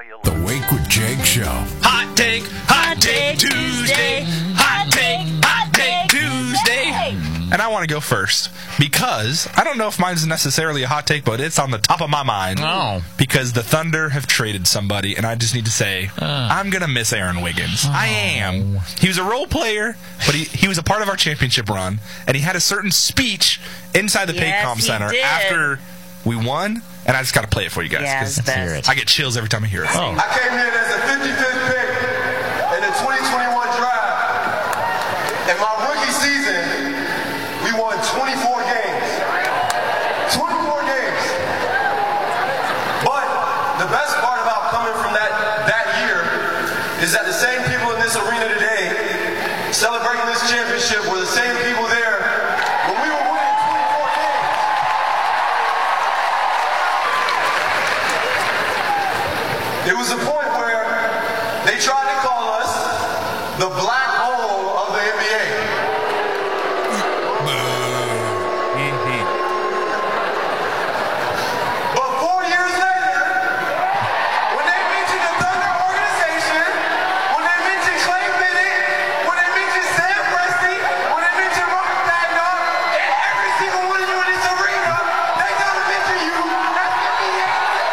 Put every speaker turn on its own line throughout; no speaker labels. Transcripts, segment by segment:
you
The Wake with Jake Show.
Hot take Tuesday. Hot take Tuesday. And I want to go first because I don't know if mine's necessarily a hot take, but it's on the top of my mind.
Oh.
Because the Thunder have traded somebody, and I just need to say, I'm going to miss Aaron Wiggins. I am. He was a role player, but he was a part of our championship run, and he had a certain speech inside the Paycom Center after we won, and I just got to play it for you guys.
Yes,
I get chills every time I hear it.
I came in as a 55th pick in the 2021 draft. In my rookie season, we won 24 games. 24 games. But the best part about coming from that year is that the same people in this arena today celebrating this championship were the same people there when we were winning 24 games. It was a point where they tried to call us the black hole of the NBA. But 4 years later, when they mentioned the Thunder organization, when they mentioned Clay Bennett, when they mentioned Sam Presti, when they mentioned Mark Bagnall, and every single one of you in this arena, they gotta mention you. That's NBA.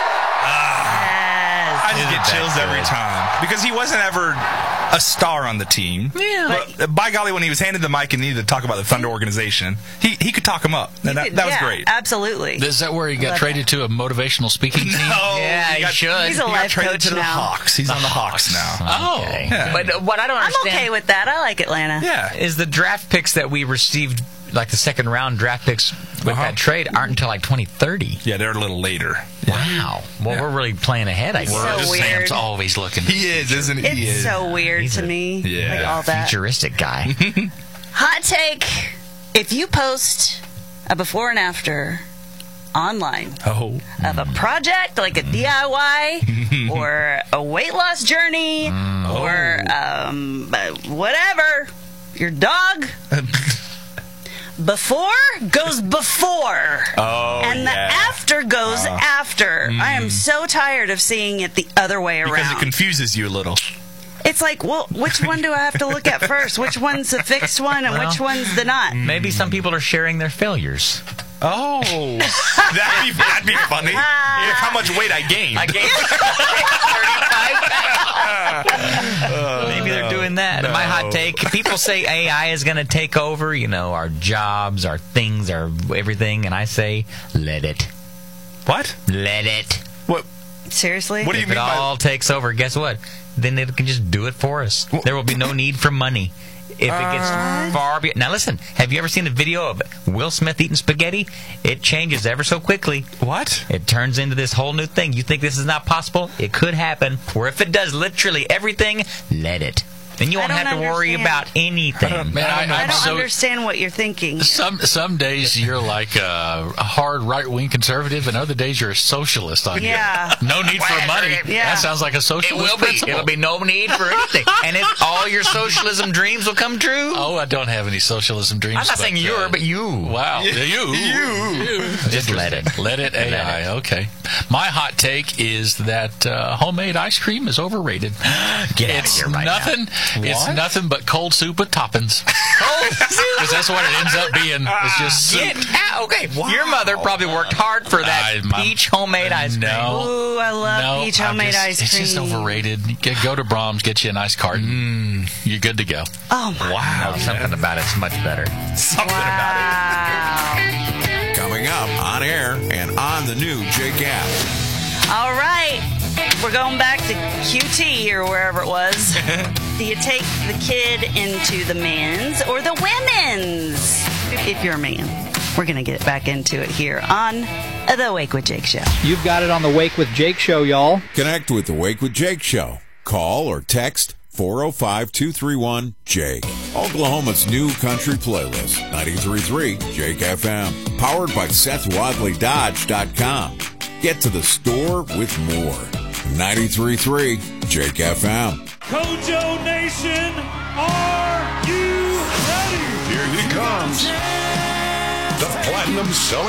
I just get chills every time because he wasn't ever a star on the team.
Yeah.
But by golly, when he was handed the mic and needed to talk about the Thunder organization, he could talk him up. And that was great.
Absolutely.
Is that where he got traded to a motivational speaking team?
No,
Yeah, he should.
He's a
He got
life
traded
coach
to the
now.
Hawks. He's on the Hawks now.
Oh.
Okay.
Yeah.
But what I don't
I'm
understand
okay with that. I like Atlanta.
Yeah.
is the draft picks that we received, like the second round draft picks with that trade, aren't until like 2030.
Yeah, they're a little later.
Wow. Well, we're really playing ahead, I guess.
So weird.
Sam's always looking.
He is, isn't he? He
It's
is.
so weird
He's
to
a-
me.
Yeah.
Like all that.
Futuristic guy.
Hot take. If you post a before and after online
Oh.
of a project, like a DIY or a weight loss journey or whatever, your dog, before goes before.
Oh,
And the after goes after. I am so tired of seeing it the other way
Because
around.
it confuses you a little.
It's like, well, which one do I have to look at first? Which one's the fixed one and which one's the not?
Maybe some people are sharing their failures.
Oh. that'd be funny. Look how much weight I gained.
I gained 35 pounds. Maybe they're doing that. My hot take, people say AI is going to take over, our jobs, our things, our everything, and I say, let it.
What?
Let it.
What?
Seriously?
What do you
If
mean
it
by...
all takes over, guess what? Then it can just do it for us. There will be no need for money. If it gets far beyond... Now listen, have you ever seen a video of Will Smith eating spaghetti? It changes ever so quickly.
What?
It turns into this whole new thing. You think this is not possible? It could happen. Or if it does literally everything, let it. Then you
I
won't
don't
have to worry
understand.
about anything.
Man,
I
I'm
don't
so...
understand what you're thinking.
Some days you're like a hard right-wing conservative, and other days you're a socialist.
Yeah.
No need for money.
Yeah.
That sounds like a
It
socialist
will be.
principle.
It'll be no need for anything. And if all your socialism dreams will come true.
Oh, I don't have any socialism dreams.
I'm not saying you're, but you.
Wow. You.
Just let it.
Let it AI. Okay. My hot take is that homemade ice cream is overrated.
Get out of
It's
here right now.
nothing. It's
What?
nothing but cold soup with toppings. Because that's what it ends up being. It's just soup.
Get out. Okay. Your mother probably worked hard for that peach homemade ice cream.
No.
Ooh, I love peach homemade ice cream.
It's just overrated. Go to Brahms, get you a nice carton. You're good to go.
Oh, my
Wow.
Something about it's much better.
Something about
wow.
Coming up on air and on the new Jake app.
All right. We're going back to QT or wherever it was. Do you take the kid into the men's or the women's? If you're a man. We're going to get back into it here on The Wake with Jake Show.
You've got it on the Wake with Jake Show, y'all.
Connect with the Wake with Jake Show. Call or text 405-231-JAKE. Oklahoma's new country playlist, 93.3 Jake FM. Powered by SethWadleyDodge.com. Get to the store with more. 93.3 Jake FM.
Kojo Nation, are you ready?
Here he comes. The Platinum Selling